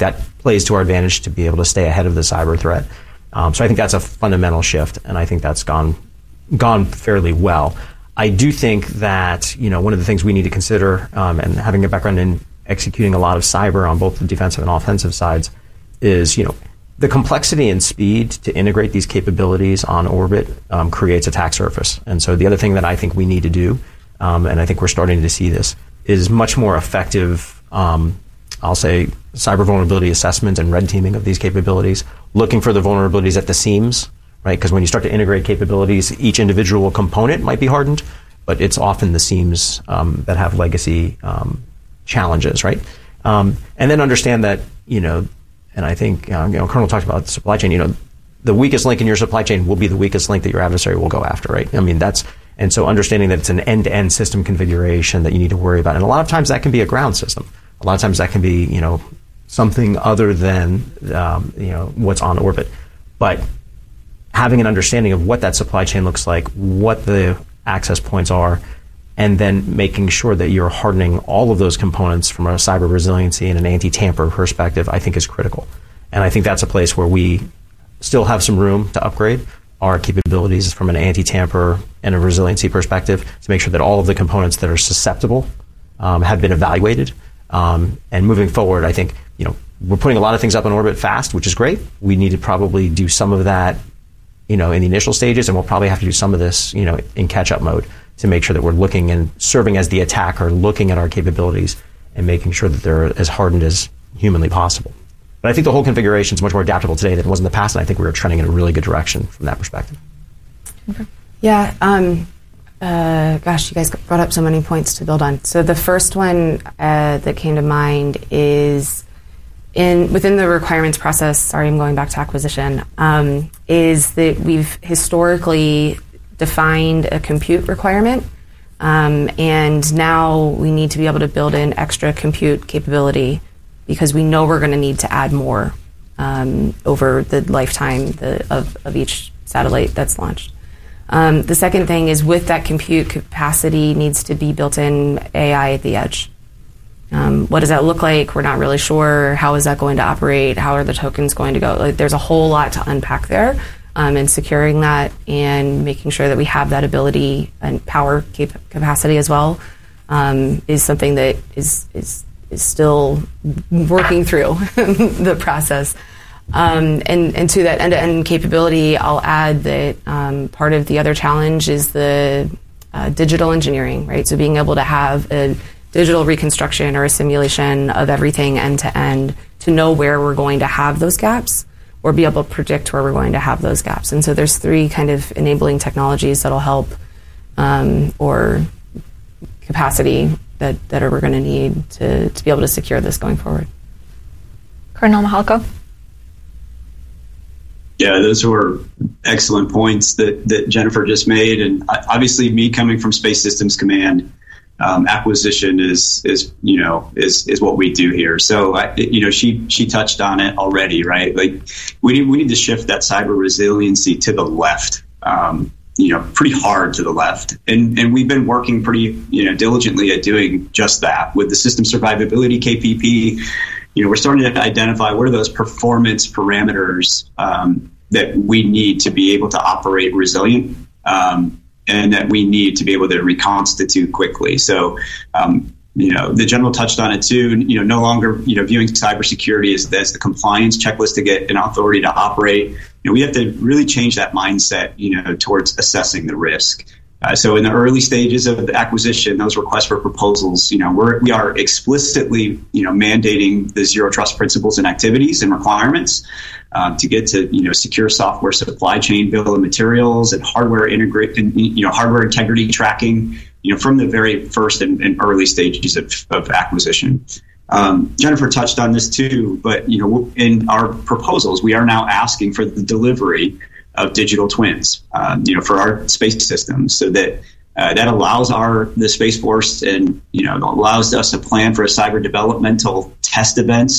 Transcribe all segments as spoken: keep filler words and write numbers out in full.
that plays to our advantage to be able to stay ahead of the cyber threat. Um, so I think that's a fundamental shift, and I think that's gone gone fairly well. I do think that, you know, one of the things we need to consider, um, and having a background in executing a lot of cyber on both the defensive and offensive sides, is, you know, the complexity and speed to integrate these capabilities on orbit um, creates attack surface. And so the other thing that I think we need to do, um, and I think we're starting to see this, is much more effective, um, I'll say, cyber vulnerability assessment and red teaming of these capabilities, looking for the vulnerabilities at the seams, right? Because when you start to integrate capabilities, each individual component might be hardened, but it's often the seams um, that have legacy um, challenges, right? Um, and then understand that, you know, and I think, uh, you know, Colonel talked about the supply chain, you know, the weakest link in your supply chain will be the weakest link that your adversary will go after, right? I mean, that's, and so understanding that it's an end-to-end system configuration that you need to worry about. And a lot of times that can be a ground system. A lot of times that can be, you know, something other than, um, you know, what's on orbit. But having an understanding of what that supply chain looks like, what the access points are, and then making sure that you're hardening all of those components from a cyber resiliency and an anti-tamper perspective, I think is critical. And I think that's a place where we still have some room to upgrade our capabilities from an anti-tamper and a resiliency perspective to make sure that all of the components that are susceptible um, have been evaluated. Um, and moving forward, I think, you know, we're putting a lot of things up in orbit fast, which is great. We need to probably do some of that, you know, in the initial stages, and we'll probably have to do some of this, you know, in catch-up mode to make sure that we're looking and serving as the attacker, looking at our capabilities and making sure that they're as hardened as humanly possible. But I think the whole configuration is much more adaptable today than it was in the past, and I think we were trending in a really good direction from that perspective. Okay. Yeah, um, uh, gosh, you guys brought up so many points to build on. So the first one uh, that came to mind is in within the requirements process, sorry, I'm going back to acquisition, um, is that we've historically defined a compute requirement, um, and now we need to be able to build in extra compute capability because we know we're going to need to add more um, over the lifetime the, of, of each satellite that's launched. Um, the second thing is with that compute capacity needs to be built in A I at the edge. Um, what does that look like? We're not really sure. How is that going to operate? How are the tokens going to go? Like, there's a whole lot to unpack there. Um, and securing that and making sure that we have that ability and power cap- capacity as well um, is something that is is is still working through the process. Um, and, and to that end-to-end capability, I'll add that um, part of the other challenge is the uh, digital engineering, right? So being able to have a digital reconstruction or a simulation of everything end-to-end to know where we're going to have those gaps, or be able to predict where we're going to have those gaps. And so there's three kind of enabling technologies that'll help, um, or capacity that, that are, we're going to need to, to be able to secure this going forward. Colonel Mahalko? Yeah, those were excellent points that, that Jennifer just made. And obviously me coming from Space Systems Command, Um, acquisition is, is, you know, is, is what we do here. So, I, you know, she, she touched on it already, right? Like we need, we need to shift that cyber resiliency to the left, um, you know, pretty hard to the left. And, and we've been working pretty, you know, diligently at doing just that with the system survivability K P P. You know, we're starting to identify what are those performance parameters, um, that we need to be able to operate resilient, um, and that we need to be able to reconstitute quickly. So, um, you know, the general touched on it too. You know, no longer, you know, viewing cybersecurity as, as the compliance checklist to get an authority to operate. You know, we have to really change that mindset, you know, towards assessing the risk. Uh, so in the early stages of the acquisition, those requests for proposals, you know, we're, we are explicitly, you know, mandating the zero trust principles and activities and requirements um, to get to, you know, secure software supply chain, bill of materials, and hardware integrate, and, you know, hardware integrity tracking, you know, from the very first and, and early stages of, of acquisition. Um, Jennifer touched on this too, but, you know, in our proposals, we are now asking for the delivery of digital twins, um, you know, for our space systems, so that uh, that allows our the Space Force and, you know, allows us to plan for a cyber developmental test events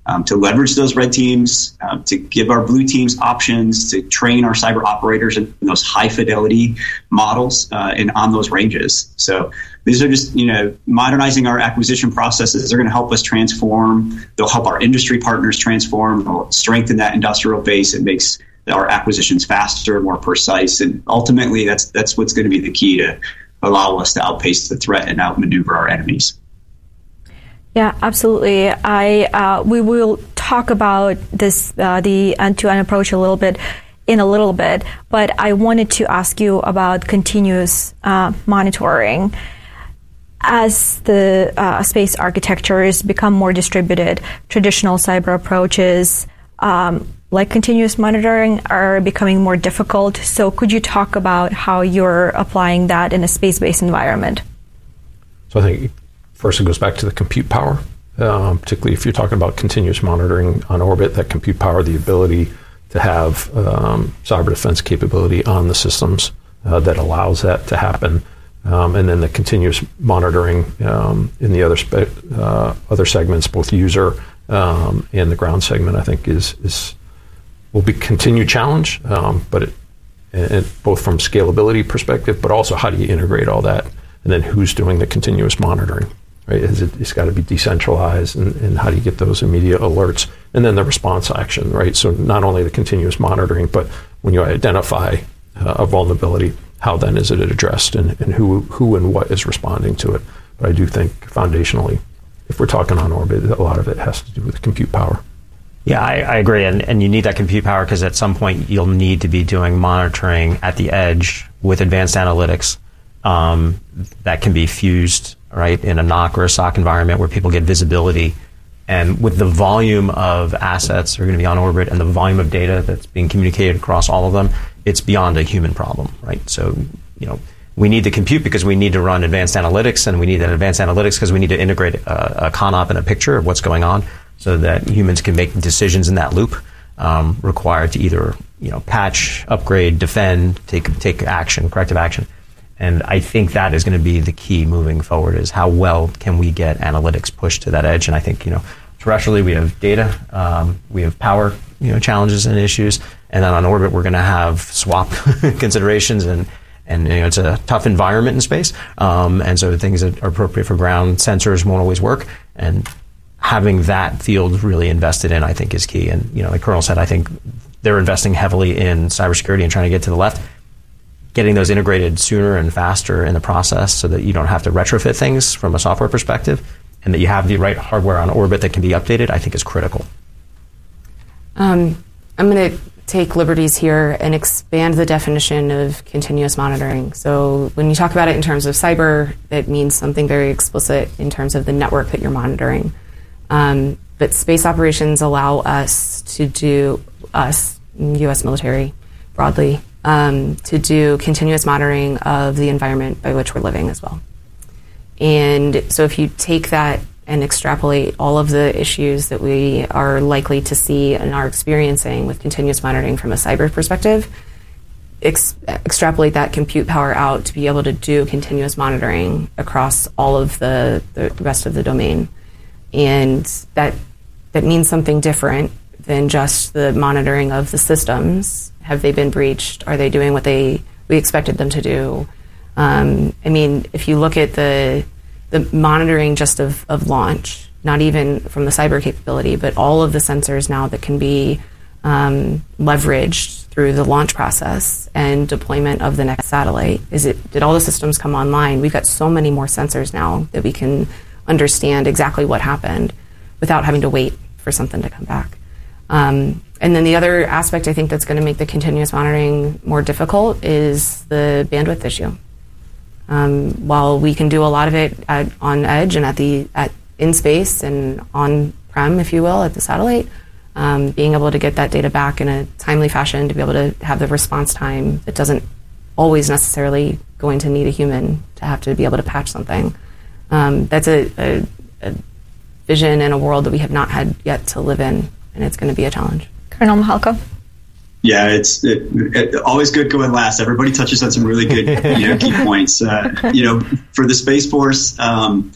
um, to leverage those red teams, uh, to give our blue teams options, to train our cyber operators in those high fidelity models uh, and on those ranges. So these are just, you know, modernizing our acquisition processes. They're going to help us transform. They'll help our industry partners transform. They'll strengthen that industrial base. It makes our acquisitions faster, more precise, and ultimately that's that's what's going to be the key to allow us to outpace the threat and outmaneuver our enemies. Yeah, absolutely. I uh, we will talk about this uh, the end-to-end approach a little bit in a little bit, but I wanted to ask you about continuous uh, monitoring. As the uh, space architectures become more distributed, traditional cyber approaches um, like continuous monitoring are becoming more difficult. So could you talk about how you're applying that in a space-based environment? So I think first it goes back to the compute power, um, particularly if you're talking about continuous monitoring on orbit, that compute power, the ability to have um, cyber defense capability on the systems uh, that allows that to happen. Um, and then the continuous monitoring um, in the other spe- uh, other segments, both user um, and the ground segment, I think is is will be continued challenge, um, but it, it, both from scalability perspective, but also how do you integrate all that, and then who's doing the continuous monitoring, right? Is it, it's got to be decentralized, and, and how do you get those immediate alerts, and then the response action, right? So not only the continuous monitoring, but when you identify uh, a vulnerability, how then is it addressed, and, and who who and what is responding to it? But I do think foundationally, if we're talking on orbit, a lot of it has to do with compute power. Yeah, I, I agree, and, and you need that compute power because at some point you'll need to be doing monitoring at the edge with advanced analytics um, that can be fused, right, in a N O C or a S O C environment where people get visibility. And with the volume of assets that are going to be on orbit and the volume of data that's being communicated across all of them, it's beyond a human problem, right? So, you know, we need the compute because we need to run advanced analytics, and we need that advanced analytics because we need to integrate a, a ConOp and a picture of what's going on so that humans can make decisions in that loop um, required to either, you know, patch, upgrade, defend, take take action, corrective action. And I think that is going to be the key moving forward, is how well can we get analytics pushed to that edge. And I think, you know, terrestrially we have data, um, we have power, you know, challenges and issues, and then on orbit we're going to have swap considerations, and and you know, it's a tough environment in space, um, and so things that are appropriate for ground sensors won't always work, and having that field really invested in, I think, is key. And you know, like Colonel said, I think they're investing heavily in cybersecurity and trying to get to the left, getting those integrated sooner and faster in the process so that you don't have to retrofit things from a software perspective, and that you have the right hardware on orbit that can be updated, I think is critical. Um, I'm going to take liberties here and expand the definition of continuous monitoring. So when you talk about it in terms of cyber, it means something very explicit in terms of the network that you're monitoring. Um, but space operations allow us to do, us, U S military broadly, um, to do continuous monitoring of the environment by which we're living as well. And so if you take that and extrapolate all of the issues that we are likely to see and are experiencing with continuous monitoring from a cyber perspective, ex- extrapolate that compute power out to be able to do continuous monitoring across all of the, the rest of the domain. And that that means something different than just the monitoring of the systems. Have they been breached? Are they doing what they we expected them to do? Um, I mean, if you look at the the monitoring just of, of launch, not even from the cyber capability, but all of the sensors now that can be um, leveraged through the launch process and deployment of the next satellite. Is it did all the systems come online? We've got so many more sensors now that we can understand exactly what happened without having to wait for something to come back. Um, and then the other aspect I think that's going to make the continuous monitoring more difficult is the bandwidth issue. Um, while we can do a lot of it at, on edge and at the at in space and on-prem, if you will, at the satellite, um, being able to get that data back in a timely fashion, to be able to have the response time that doesn't always necessarily going to need a human to have to be able to patch something. Um, that's a, a, a vision and a world that we have not had yet to live in, and it's going to be a challenge. Colonel Mahalko? Yeah, it's it, it, always good going last. Everybody touches on some really good you know, key points. Uh, you know, for the Space Force, um,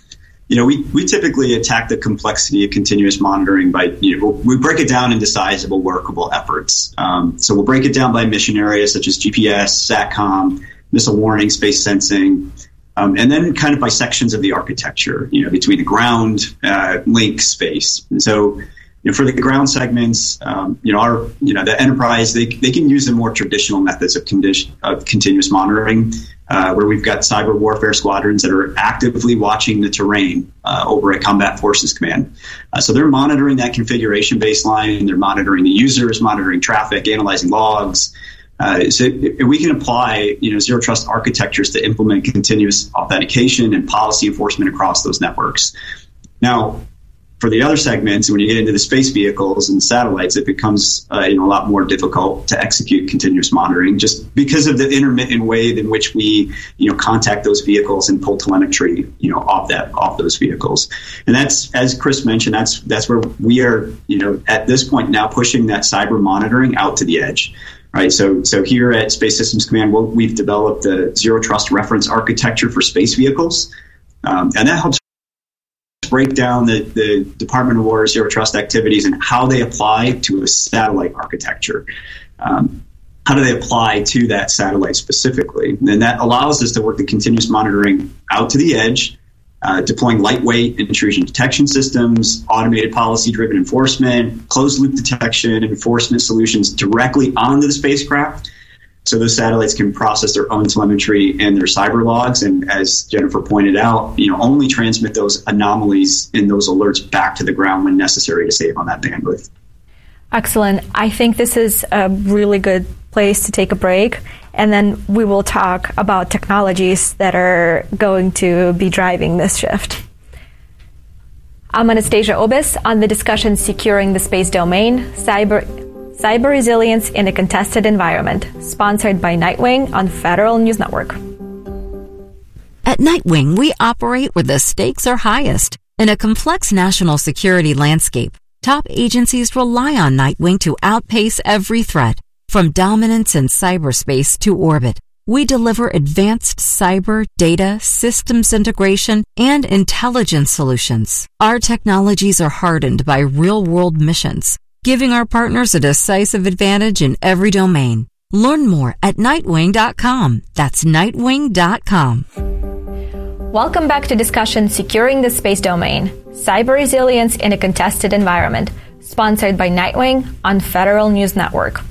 you know, we, we typically attack the complexity of continuous monitoring by, you know, we break it down into sizable, workable efforts. Um, so we'll break it down by mission areas such as G P S, SATCOM, missile warning, space sensing, um, and then kind of by sections of the architecture, you know, between the ground, uh, link, space. And so, you know, for the ground segments, um, you know, our, you know, the enterprise, they they can use the more traditional methods of condition of continuous monitoring, uh, where we've got cyber warfare squadrons that are actively watching the terrain uh, over at Combat Forces Command. Uh, so they're monitoring that configuration baseline, they're monitoring the users, monitoring traffic, analyzing logs. Uh, so we can apply, you know, zero trust architectures to implement continuous authentication and policy enforcement across those networks. Now, for the other segments, when you get into the space vehicles and satellites, it becomes uh, you know, a lot more difficult to execute continuous monitoring just because of the intermittent way in which we, you know, contact those vehicles and pull telemetry, you know, off that off those vehicles. And that's, as Chris mentioned, that's that's where we are, you know, at this point now pushing that cyber monitoring out to the edge. Right, so so here at Space Systems Command, we'll, we've developed the zero trust reference architecture for space vehicles, um, and that helps break down the, the Department of War zero trust activities and how they apply to a satellite architecture. Um, how do they apply to that satellite specifically? And that allows us to work the continuous monitoring out to the edge, uh, deploying lightweight intrusion detection systems, automated policy-driven enforcement, closed-loop detection, enforcement solutions directly onto the spacecraft, so those satellites can process their own telemetry and their cyber logs, and as Jennifer pointed out, you know, only transmit those anomalies in those alerts back to the ground when necessary to save on that bandwidth. Excellent. I think this is a really good place to take a break, and then we will talk about technologies that are going to be driving this shift. I'm Anastasia Obis on the discussion Securing the Space Domain, Cyber Cyber Resilience in a Contested Environment, sponsored by Nightwing on Federal News Network. At Nightwing, we operate where the stakes are highest. In a complex national security landscape, top agencies rely on Nightwing to outpace every threat. From dominance in cyberspace to orbit, we deliver advanced cyber, data, systems integration, and intelligence solutions. Our technologies are hardened by real-world missions, giving our partners a decisive advantage in every domain. Learn more at nightwing dot com. That's nightwing dot com. Welcome back to discussion Securing the Space Domain, Cyber Resilience in a Contested Environment, sponsored by Nightwing on Federal News Network.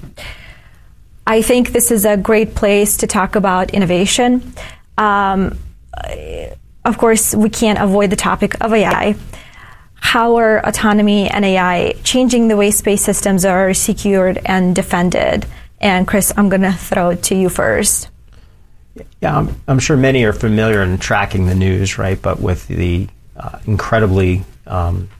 I think this is a great place to talk about innovation. Um, of course, we can't avoid the topic of A I. How are autonomy and A I changing the way space systems are secured and defended? And Chris, I'm going to throw it to you first. Yeah, I'm, I'm sure many are familiar in tracking the news, right? But with the uh, incredibly um,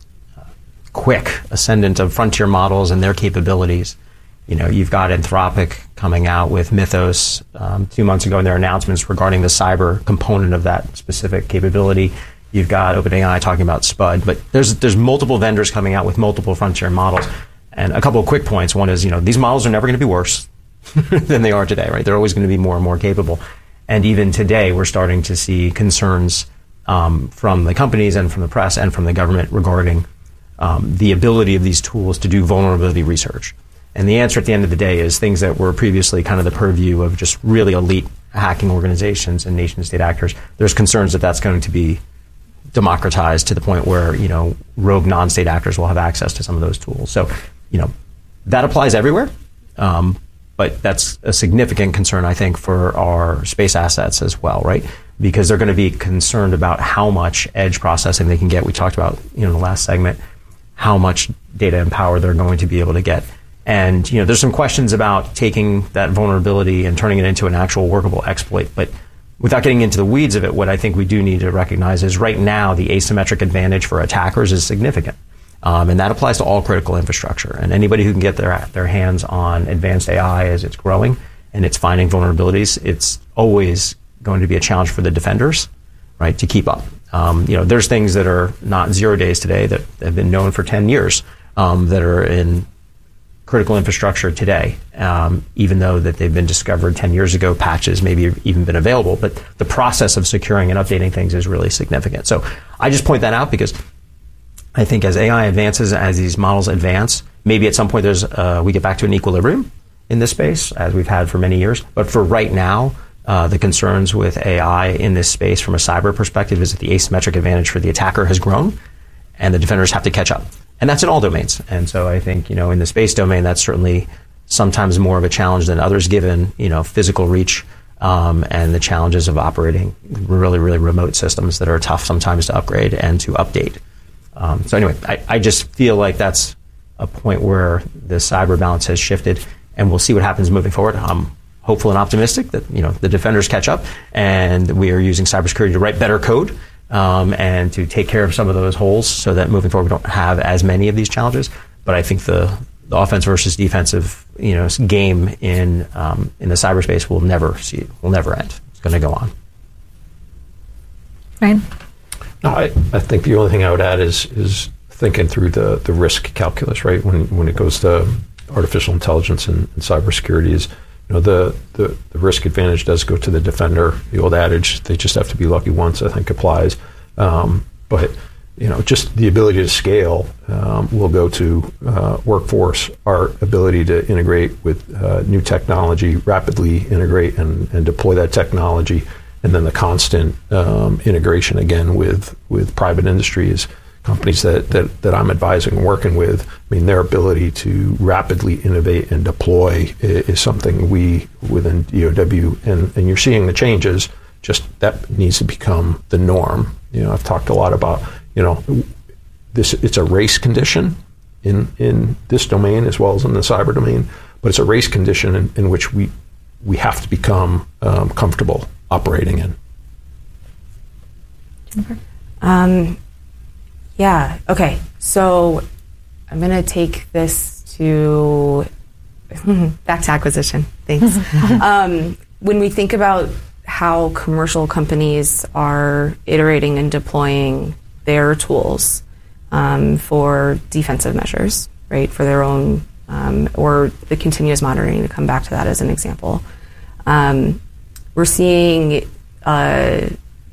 quick ascendant of frontier models and their capabilities, you know, you've got Anthropic coming out with Mythos um, two months ago in their announcements regarding the cyber component of that specific capability. You've got OpenAI talking about Spud, but there's there's multiple vendors coming out with multiple frontier models. And a couple of quick points. One is, you know, these models are never going to be worse than they are today, right? They're always going to be more and more capable. And even today, we're starting to see concerns um, from the companies and from the press and from the government regarding um, the ability of these tools to do vulnerability research. And the answer at the end of the day is things that were previously kind of the purview of just really elite hacking organizations and nation-state actors. There's concerns that that's going to be democratized to the point where, you know, rogue non-state actors will have access to some of those tools. So, you know, that applies everywhere. Um, but that's a significant concern, I think, for our space assets as well, right? Because they're going to be concerned about how much edge processing they can get. We talked about, you know, in the last segment, how much data and power they're going to be able to get. And, you know, there's some questions about taking that vulnerability and turning it into an actual workable exploit. But without getting into the weeds of it, what I think we do need to recognize is right now the asymmetric advantage for attackers is significant. Um, and that applies to all critical infrastructure. And anybody who can get their their hands on advanced A I as it's growing and it's finding vulnerabilities, it's always going to be a challenge for the defenders, right, to keep up. Um, you know, there's things that are not zero days today that have been known for ten years um, that are in critical infrastructure today, um, even though that they've been discovered ten years ago, patches maybe even been available, but the process of securing and updating things is really significant. So I just point that out because I think as A I advances, as these models advance, maybe at some point there's uh, we get back to an equilibrium in this space, as we've had for many years. But for right now, uh, the concerns with A I in this space from a cyber perspective is that the asymmetric advantage for the attacker has grown, and the defenders have to catch up. And that's in all domains. And so I think, you know, in the space domain, that's certainly sometimes more of a challenge than others, given, you know, physical reach um, and the challenges of operating really, really remote systems that are tough sometimes to upgrade and to update. Um, so anyway, I, I just feel like that's a point where the cyber balance has shifted, and we'll see what happens moving forward. I'm hopeful and optimistic that, you know, the defenders catch up, and we are using cybersecurity to write better code um, and to take care of some of those holes so that moving forward we don't have as many of these challenges. But I think the, the offense versus defensive, you know, game in um, in the cyberspace will never see will never end. It's going to go on. Ryan? No, I, I think the only thing I would add is is thinking through the, the risk calculus, right? When when it goes to artificial intelligence and, and cybersecurity, is, you know, the, the, the risk advantage does go to the defender. The old adage, they just have to be lucky once, I think applies. Um, but, you know, just the ability to scale um, will go to uh, workforce, our ability to integrate with uh, new technology, rapidly integrate and, and deploy that technology, and then the constant um, integration again with, with private industries. Companies that, that, that I'm advising and working with, I mean, their ability to rapidly innovate and deploy is, is something we within D O W, and, and you're seeing the changes, just that needs to become the norm. You know, I've talked a lot about, you know, this, it's a race condition in, in this domain as well as in the cyber domain, but it's a race condition in, in which we, we have to become um, comfortable operating in. Um, Yeah. Okay. So I'm going to take this to back to acquisition. Thanks. um, when we think about how commercial companies are iterating and deploying their tools um, for defensive measures, right, for their own um, or the continuous monitoring, to come back to that as an example, um, we're seeing uh,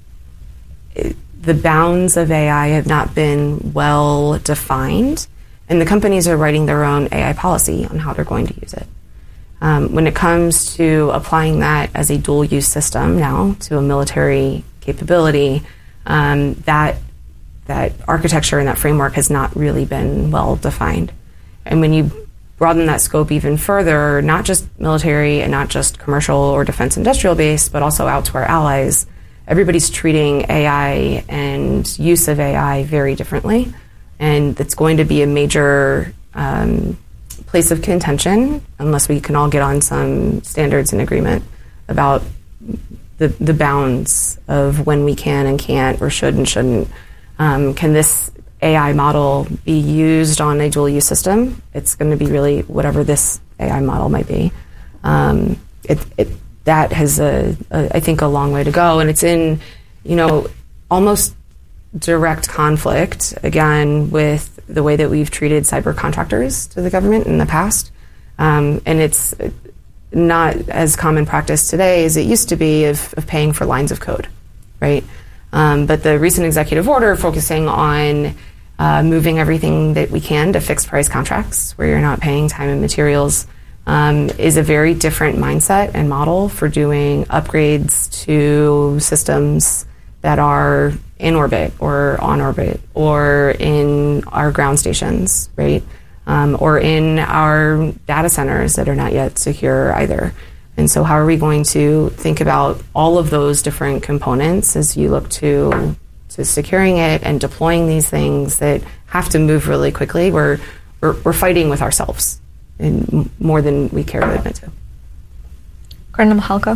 it, the bounds of A I have not been well defined, and the companies are writing their own A I policy on how they're going to use it. Um, when it comes to applying that as a dual-use system now to a military capability, um, that that architecture and that framework has not really been well defined. And when you broaden that scope even further, not just military and not just commercial or defense industrial base, but also out to our allies, everybody's treating A I and use of A I very differently, and it's going to be a major um, place of contention unless we can all get on some standards and agreement about the, the bounds of when we can and can't or should and shouldn't. Um, can this A I model be used on a dual-use system? It's going to be really whatever this A I model might be. Um, it, it That has, a, a, I think, a long way to go. And it's in, you know, almost direct conflict, again, with the way that we've treated cyber contractors to the government in the past. Um, and it's not as common practice today as it used to be of, of paying for lines of code, right? Um, but the recent executive order focusing on uh, moving everything that we can to fixed price contracts where you're not paying time and materials Um, is a very different mindset and model for doing upgrades to systems that are in orbit or on orbit or in our ground stations, right? Um, or in our data centers that are not yet secure either. And so how are we going to think about all of those different components as you look to to securing it and deploying these things that have to move really quickly? We're, we're, we're fighting with ourselves. And more than we care to admit to. Colonel Mahalka?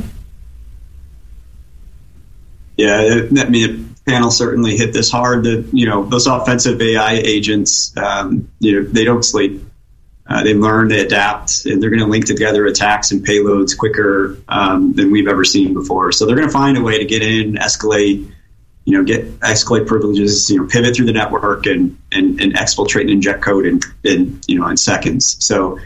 Yeah, I mean, the panel certainly hit this hard. That, you know, those offensive A I agents, um, you know, they don't sleep. Uh, they learn, they adapt, and they're going to link together attacks and payloads quicker um, than we've ever seen before. So they're going to find a way to get in, escalate, you know, get escalate privileges, you know, pivot through the network and and, and exfiltrate and inject code in, in you know in seconds. So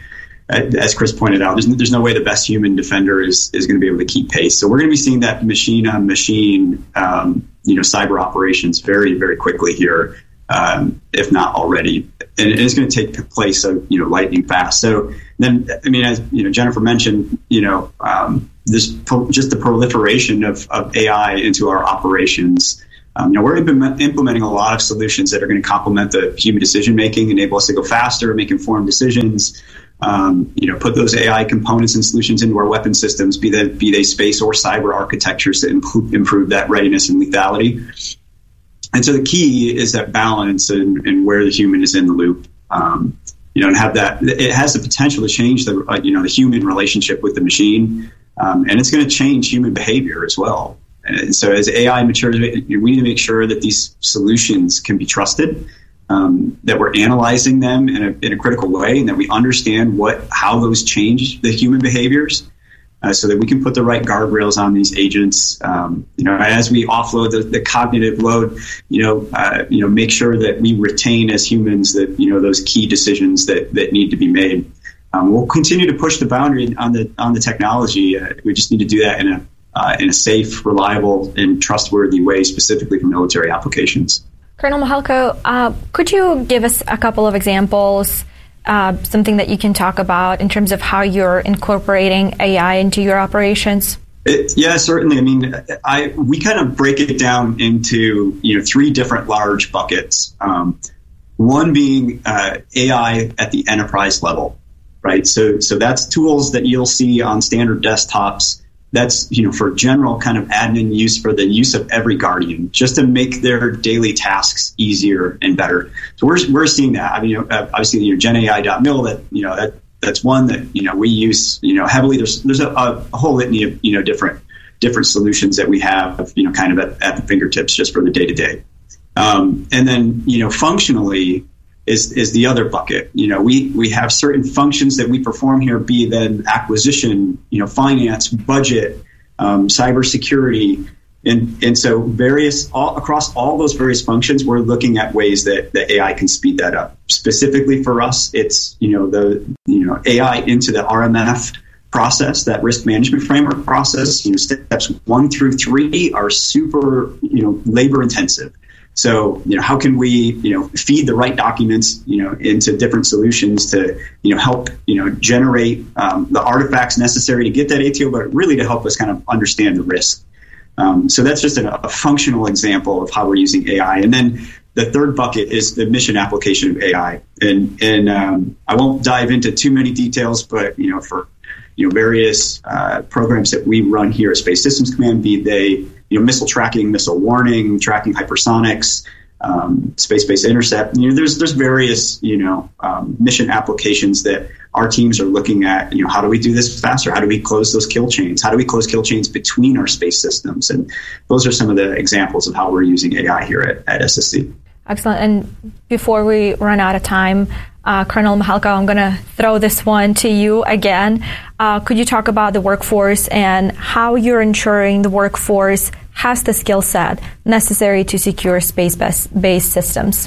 as Chris pointed out, there's, there's no way the best human defender is, is going to be able to keep pace. So we're going to be seeing that machine on machine, um, you know, cyber operations very, very quickly here, um, if not already. And it's going to take place, uh, you know, lightning fast. So then, I mean, as you know, Jennifer mentioned, you know, um, this pro- just the proliferation of, of A I into our operations. Um, you know, we're implement, implementing a lot of solutions that are going to complement the human decision making, enable us to go faster, make informed decisions. Um, you know, put those A I components and solutions into our weapon systems, be they be they space or cyber architectures, to improve, improve that readiness and lethality. And so the key is that balance and, and where the human is in the loop. Um, you know, and have that. It has the potential to change the uh, you know the human relationship with the machine, um, and it's going to change human behavior as well. And so as A I matures, we need to make sure that these solutions can be trusted. Um, that we're analyzing them in a, in a critical way, and that we understand what how those change the human behaviors, uh, so that we can put the right guardrails on these agents. Um, you know, as we offload the, the cognitive load, you know, uh, you know, make sure that we retain as humans that you know those key decisions that that need to be made. Um, we'll continue to push the boundary on the on the technology. Uh, we just need to do that in a uh, in a safe, reliable, and trustworthy way, specifically for military applications. Colonel Mihalko, uh, could you give us a couple of examples, uh, something that you can talk about in terms of how you're incorporating A I into your operations? It, yeah, certainly. I mean, I we kind of break it down into you know three different large buckets. Um, one being uh, A I at the enterprise level, right? So, so that's tools that you'll see on standard desktops. That's, you know, for general kind of admin use for the use of every Guardian, just to make their daily tasks easier and better. So we're we're seeing that. I mean, you know, obviously, you know, Gen A I dot mil, that, you know, that that's one that, you know, we use, you know, heavily. There's there's a, a whole litany of, you know, different different solutions that we have, you know, kind of at, at the fingertips just for the day to day. Um, and then, you know, functionally, is is the other bucket. You know, we we have certain functions that we perform here, be then acquisition, you know, finance, budget, um, cybersecurity, and and so various all across all those various functions, we're looking at ways that the A I can speed that up. Specifically for us, it's you know the you know A I into the R M F process, that risk management framework process. You know, steps one through three are super you know labor intensive. So, you know, how can we, you know, feed the right documents, you know, into different solutions to, you know, help, you know, generate um, the artifacts necessary to get that A T O, but really to help us kind of understand the risk. Um, so that's just a, a functional example of how we're using A I. And then the third bucket is the mission application of A I. And, and um, I won't dive into too many details, but, you know, for, you know, various uh, programs that we run here at Space Systems Command, be they, you know, missile tracking, missile warning, tracking hypersonics, um, space-based intercept. You know, there's there's various you know um, mission applications that our teams are looking at. You know, how do we do this faster? How do we close those kill chains? How do we close kill chains between our space systems? And those are some of the examples of how we're using A I here at, at S S C. Excellent. And before we run out of time, uh, Colonel Mihalko, I'm going to throw this one to you again. Uh, could you talk about the workforce and how you're ensuring the workforce has the skill set necessary to secure space-based systems?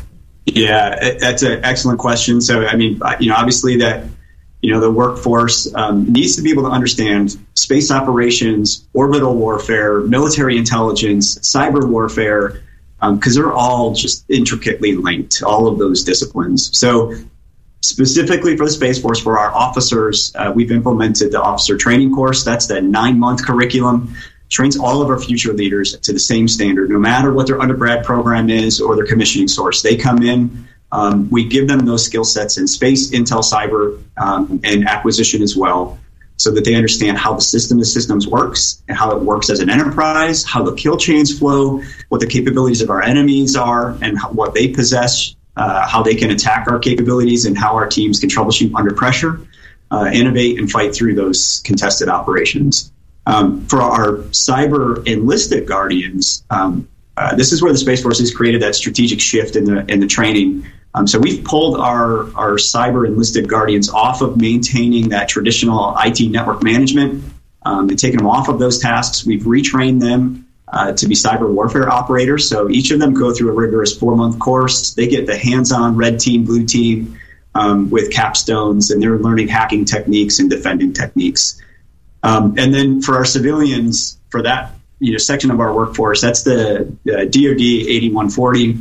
Yeah, that's an excellent question. So, I mean, you know, obviously that, you know, the workforce um, needs to be able to understand space operations, orbital warfare, military intelligence, cyber warfare, because um, they're all just intricately linked, all of those disciplines. So specifically for the Space Force, for our officers, uh, we've implemented the officer training course. That's the nine-month curriculum. Trains all of our future leaders to the same standard, no matter what their undergrad program is or their commissioning source. They come in, um, we give them those skill sets in space, intel, cyber, um, and acquisition as well, so that they understand how the system of systems works and how it works as an enterprise, how the kill chains flow, what the capabilities of our enemies are, and how, what they possess, uh, how they can attack our capabilities, and how our teams can troubleshoot under pressure, uh, innovate, and fight through those contested operations. Um, for our cyber enlisted Guardians, um, uh, this is where the Space Force has created that strategic shift in the in the training. Um, so we've pulled our, our cyber enlisted Guardians off of maintaining that traditional I T network management um, and taken them off of those tasks. We've retrained them uh, to be cyber warfare operators. So each of them go through a rigorous four-month course. They get the hands-on red team, blue team um, with capstones, and they're learning hacking techniques and defending techniques. Um, and then for our civilians, for that you know section of our workforce, that's the uh, D O D eighty-one forty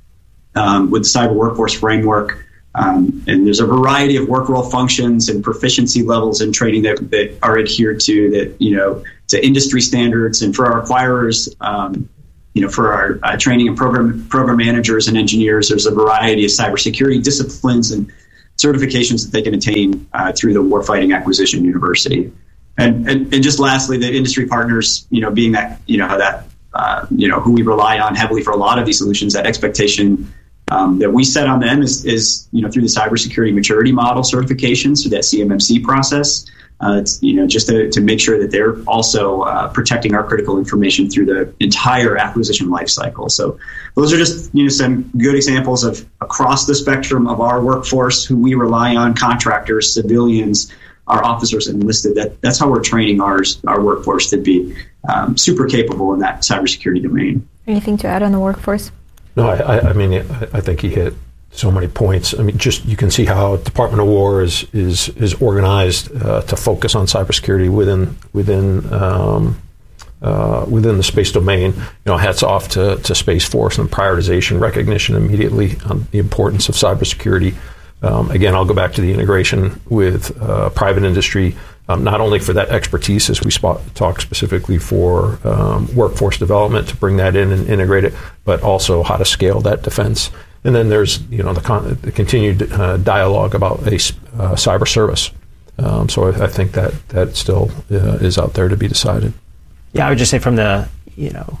um, with the Cyber Workforce Framework. Um, and there's a variety of work role functions and proficiency levels in training that, that are adhered to that, you know, to industry standards. And for our acquirers, um, you know, for our uh, training and program program managers and engineers, there's a variety of cybersecurity disciplines and certifications that they can attain uh, through the Warfighting Acquisition University. And, and and just lastly, the industry partners, you know, being that, you know, that, uh, you know, who we rely on heavily for a lot of these solutions, that expectation Um, that we set on them is, is, you know, through the cybersecurity maturity model certifications, through that C M M C process. Uh, it's, you know, just to, to make sure that they're also uh, protecting our critical information through the entire acquisition lifecycle. So those are just, you know, some good examples of across the spectrum of our workforce who we rely on: contractors, civilians, our officers enlisted. That that's how we're training ours our workforce to be um, super capable in that cybersecurity domain. Anything to add on the workforce? No, I, I mean, I think he hit so many points. I mean, just you can see how Department of War is is is organized uh, to focus on cybersecurity within within um, uh, within the space domain. You know, hats off to, to Space Force and prioritization, recognition immediately on the importance of cybersecurity. Um, again, I'll go back to the integration with uh, private industry. Um, not only for that expertise, as we spot, talk specifically for um, workforce development to bring that in and integrate it, but also how to scale that defense. And then there's you know the, con- the continued uh, dialogue about a uh, cyber service. Um, so I, I think that that still uh, is out there to be decided. Yeah, I would just say from the you know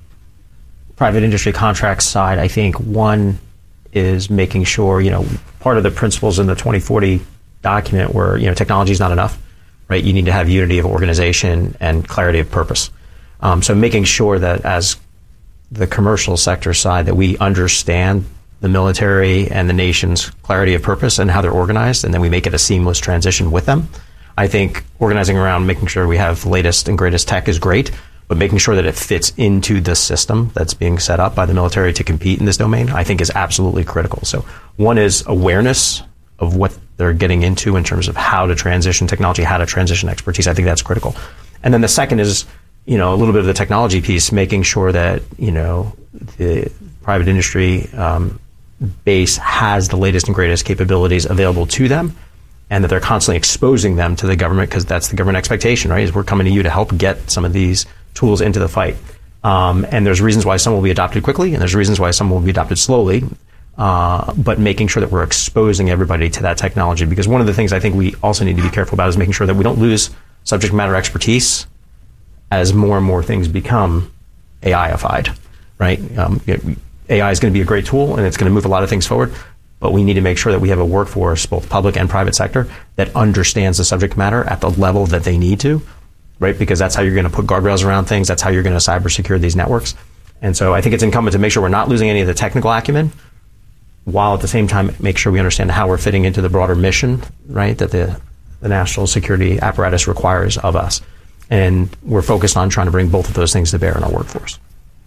private industry contracts side, I think one is making sure you know part of the principles in the twenty forty document where you know technology is not enough. Right, you need to have unity of organization and clarity of purpose. Um, so making sure that as the commercial sector side that we understand the military and the nation's clarity of purpose and how they're organized, and then we make it a seamless transition with them. I think organizing around making sure we have the latest and greatest tech is great, but making sure that it fits into the system that's being set up by the military to compete in this domain, I think is absolutely critical. So one is awareness of what they're getting into in terms of how to transition technology, how to transition expertise. I think that's critical. And then the second is, you know, a little bit of the technology piece, making sure that, you know, the private industry um, base has the latest and greatest capabilities available to them, and that they're constantly exposing them to the government, because that's the government expectation, right? Is we're coming to you to help get some of these tools into the fight. Um, and there's reasons why some will be adopted quickly, and there's reasons why some will be adopted slowly. Uh, but making sure that we're exposing everybody to that technology, because one of the things I think we also need to be careful about is making sure that we don't lose subject matter expertise as more and more things become A I-ified, right? Um, A I is going to be a great tool, and it's going to move a lot of things forward, but we need to make sure that we have a workforce, both public and private sector, that understands the subject matter at the level that they need to, right? Because that's how you're going to put guardrails around things. That's how you're going to cyber secure these networks. And so I think it's incumbent to make sure we're not losing any of the technical acumen, while at the same time make sure we understand how we're fitting into the broader mission, right, that the, the national security apparatus requires of us. And we're focused on trying to bring both of those things to bear in our workforce.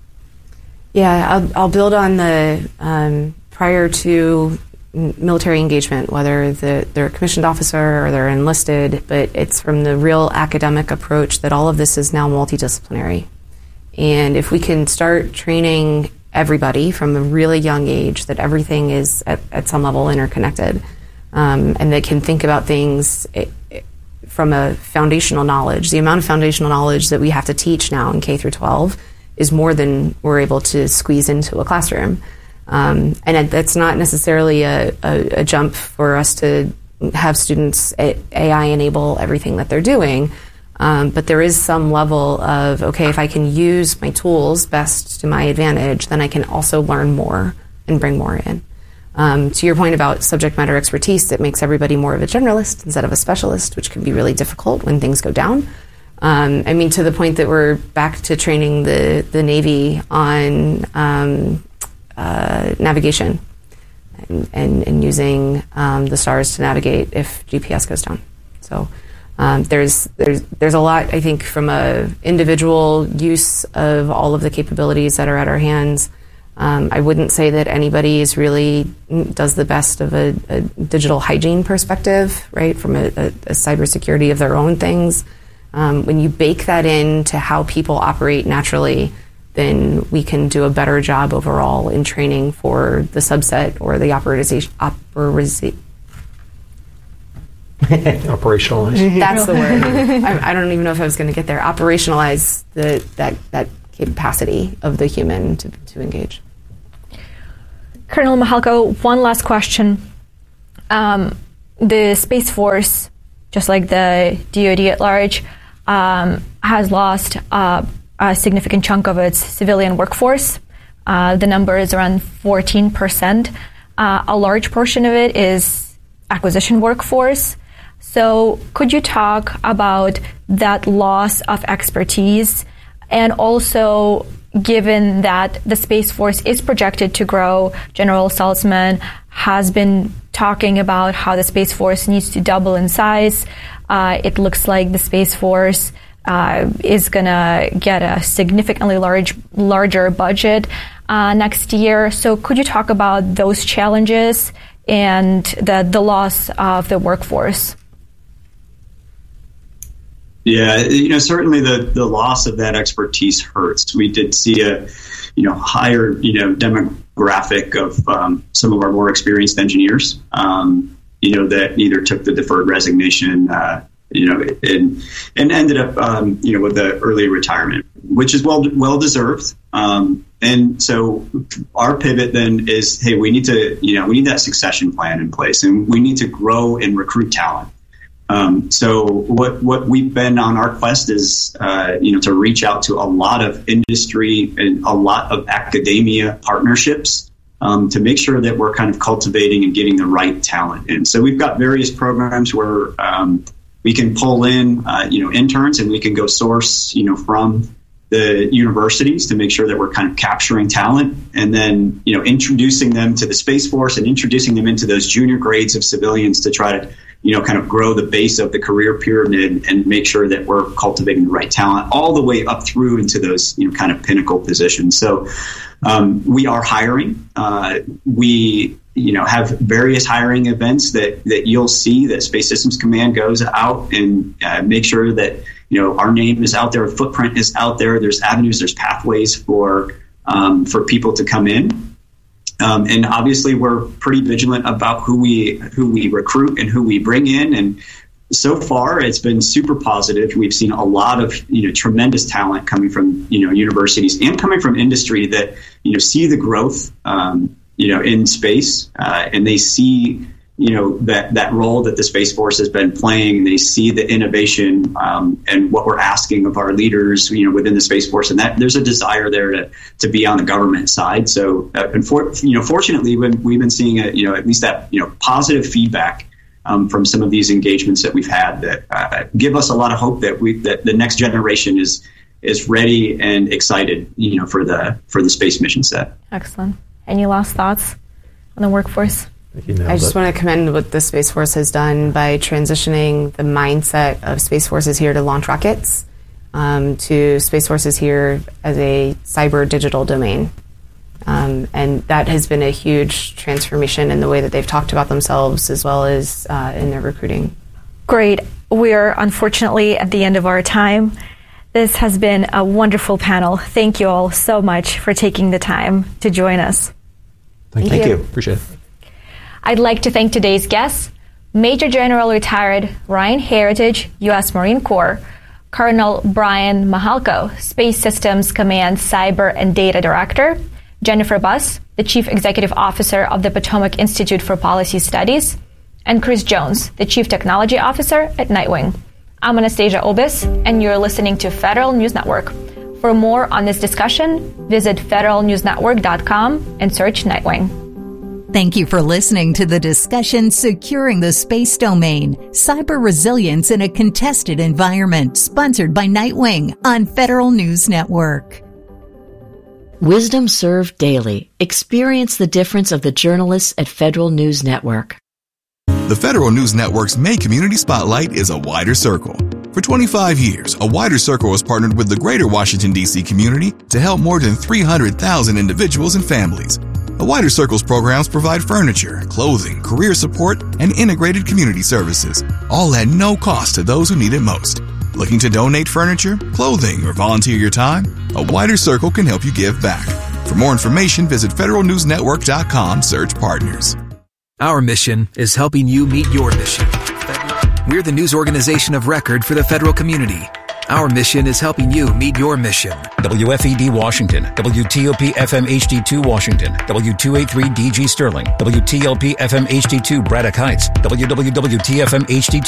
Yeah, I'll, I'll build on the um, prior to military engagement, whether the, they're a commissioned officer or they're enlisted, but it's from the real academic approach that all of this is now multidisciplinary. And if we can start training everybody from a really young age that everything is at, at some level interconnected, um, and they can think about things it, it, from a foundational knowledge. The amount of foundational knowledge that we have to teach now in K through twelve is more than we're able to squeeze into a classroom. Um, and it, that's not necessarily a, a, a jump for us to have students A I enable everything that they're doing. Um, but there is some level of, okay, if I can use my tools best to my advantage, then I can also learn more and bring more in. Um, to your point about subject matter expertise, it makes everybody more of a generalist instead of a specialist, which can be really difficult when things go down. Um, I mean, to the point that we're back to training the, the Navy on um, uh, navigation and, and, and using um, the stars to navigate if G P S goes down. So um, there's there's there's a lot, I think, from a individual use of all of the capabilities that are at our hands, Um, I wouldn't say that anybody is really does the best of a, a digital hygiene perspective, right, from a, a, a cybersecurity of their own things. Um, when you bake that into how people operate naturally, then we can do a better job overall in training for the subset or the operatization. Operiza- Operationalize. That's the word. I, I don't even know if I was going to get there. Operationalize the that that capacity of the human to, to engage. Colonel Mahalko, one last question. Um, the Space Force, just like the D O D at large, um, has lost uh, a significant chunk of its civilian workforce. Uh, the number is around fourteen percent. Uh, a large portion of it is acquisition workforce. So could you talk about that loss of expertise, and also, given that the Space Force is projected to grow, General Saltzman has been talking about how the Space Force needs to double in size. Uh, it looks like the Space Force uh, is going to get a significantly large, larger budget uh, next year. So could you talk about those challenges and the, the loss of the workforce? Yeah, you know, certainly the, the loss of that expertise hurts. We did see a, you know, higher, you know, demographic of um, some of our more experienced engineers, um, you know, that either took the deferred resignation, uh, you know, and and ended up, um, you know, with the early retirement, which is well well deserved. Um, and so our pivot then is, hey, we need to, you know, we need that succession plan in place, and we need to grow and recruit talent. Um, so what what we've been on our quest is, uh, you know, to reach out to a lot of industry and a lot of academia partnerships um, to make sure that we're kind of cultivating and getting the right talent in. So we've got various programs where um, we can pull in, uh, you know, interns, and we can go source, you know, from the universities to make sure that we're kind of capturing talent, and then, you know, introducing them to the Space Force and introducing them into those junior grades of civilians to try to, you know, kind of grow the base of the career pyramid and make sure that we're cultivating the right talent all the way up through into those, you know, kind of pinnacle positions. So um, we are hiring. Uh, we, you know, have various hiring events that, that you'll see that Space Systems Command goes out and uh, make sure that, you know, our name is out there, our footprint is out there. There's avenues, there's pathways for um, for people to come in. Um, and obviously, we're pretty vigilant about who we who we recruit and who we bring in. And so far, it's been super positive. We've seen a lot of, you know, tremendous talent coming from, you know, universities and coming from industry that, you know, see the growth, um, you know, in space, uh, and they see, you know, that that role that the Space Force has been playing. They see the innovation um, and what we're asking of our leaders, you know, within the Space Force, and that there's a desire there to to be on the government side. So, uh, and for, you know, fortunately, when we've been seeing a, you know, at least that, you know, positive feedback um, from some of these engagements that we've had that uh, give us a lot of hope that we that the next generation is is ready and excited, you know, for the for the space mission set. Excellent. Any last thoughts on the workforce? I just want to commend what the Space Force has done by transitioning the mindset of Space Force is here to launch rockets um, to Space Force is here as a cyber digital domain. Um, and that has been a huge transformation in the way that they've talked about themselves as well as uh, in their recruiting. Great. We're unfortunately at the end of our time. This has been a wonderful panel. Thank you all so much for taking the time to join us. Thank, Thank you. you. Appreciate it. I'd like to thank today's guests, Major General Retired Ryan Heritage, U S Marine Corps, Colonel Brian Mahalko, Space Systems Command Cyber and Data Director, Jennifer Buss, the Chief Executive Officer of the Potomac Institute for Policy Studies, and Chris Jones, the Chief Technology Officer at Nightwing. I'm Anastasia Obis, and you're listening to Federal News Network. For more on this discussion, visit federal news network dot com and search Nightwing. Thank you for listening to the discussion Securing the Space Domain, Cyber Resilience in a Contested Environment, sponsored by Nightwing on Federal News Network. Wisdom served daily. Experience the difference of the journalists at Federal News Network. The Federal News Network's May Community Spotlight is a wider circle. For For twenty-five years, A Wider Circle has partnered with the greater Washington, D C community to help more than three hundred thousand individuals and families. A Wider Circle's programs provide furniture, clothing, career support, and integrated community services, all at no cost to those who need it most. Looking to donate furniture, clothing, or volunteer your time? A Wider Circle can help you give back. For more information, visit federal news network dot com, search partners. Our mission is helping you meet your mission. We're the news organization of record for the federal community. Our mission is helping you meet your mission. W F E D Washington, W T O P F M H D two Washington, W two eighty-three D G Sterling, W T L P F M H D two Braddock Heights, W W W T F M H D two